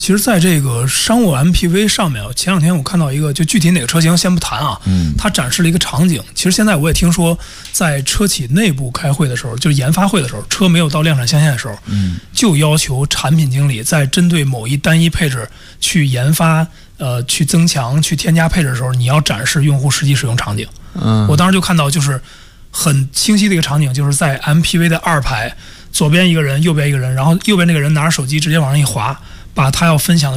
其实，在这个商务 MPV 上面，前两天我看到一个，就具体哪个车型先不谈啊，它展示了一个场景。其实现在我也听说，在车企内部开会的时候，就是研发会的时候，车没有到量产上线的时候，就要求产品经理在针对某一单一配置去研发、去增强、去添加配置的时候，你要展示用户实际使用场景。我当时就看到，就是很清晰的一个场景，就是在 MPV 的2排，左边一个人，右边一个人，然后右边那个人拿着手机直接往上一滑，把他要分享的